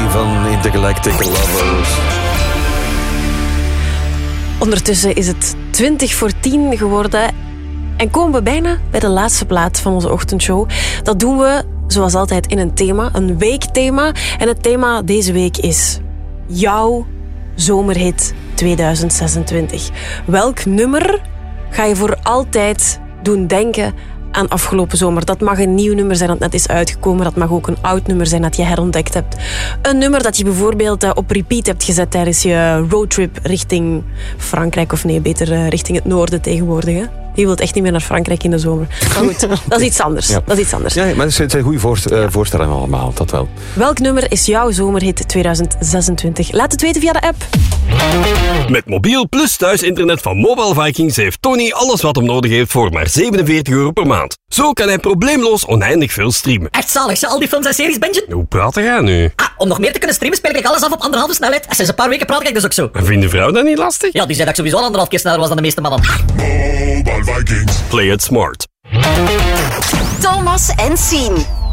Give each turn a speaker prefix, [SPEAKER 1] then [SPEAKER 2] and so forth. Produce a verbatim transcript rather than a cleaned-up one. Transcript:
[SPEAKER 1] aflevering van Intergalactic Lovers.
[SPEAKER 2] Ondertussen is het twintig voor tien geworden en komen we bijna bij de laatste plaat van onze ochtendshow. Dat doen we zoals altijd in een thema, een weekthema. En het thema deze week is jouw zomerhit tweeduizend zesentwintig. Welk nummer ga je voor altijd doen denken aan afgelopen zomer? Dat mag een nieuw nummer zijn dat net is uitgekomen. Dat mag ook een oud nummer zijn dat je herontdekt hebt. Een nummer dat je bijvoorbeeld op repeat hebt gezet tijdens je roadtrip richting Frankrijk. Of nee, beter richting het noorden tegenwoordig. Hè? Je wilt echt niet meer naar Frankrijk in de zomer. Maar goed, dat is iets anders.
[SPEAKER 1] Ja.
[SPEAKER 2] Dat is iets anders.
[SPEAKER 1] Ja, maar het zijn goede voorst- uh, voorstellingen allemaal, dat wel.
[SPEAKER 2] Welk nummer is jouw zomerhit tweeduizend zesentwintig? Laat het weten via de app.
[SPEAKER 3] Met mobiel plus thuisinternet van Mobile Vikings heeft Tony alles wat hem nodig heeft voor maar zevenenveertig euro per maand. Zo kan hij probleemloos oneindig veel streamen.
[SPEAKER 4] Echt zalig, al die films en series, Benjen?
[SPEAKER 3] Hoe praat jij nu?
[SPEAKER 4] Ah, om nog meer te kunnen streamen speel ik alles af op anderhalve snelheid. En sinds een paar weken praat ik dus ook zo.
[SPEAKER 3] En vindt de vrouw dat niet lastig?
[SPEAKER 4] Ja, die zei dat ik sowieso al anderhalf keer sneller was dan de meeste mannen.
[SPEAKER 5] Mobile Vikings.
[SPEAKER 3] Play it smart.
[SPEAKER 6] Thomas en Sien.